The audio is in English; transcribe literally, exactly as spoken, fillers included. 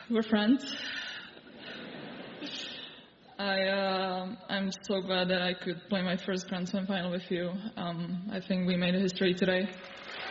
We're friends. I, uh, I'm so glad that I could play my first Grand Slam final with you. Um, I think we made a history today.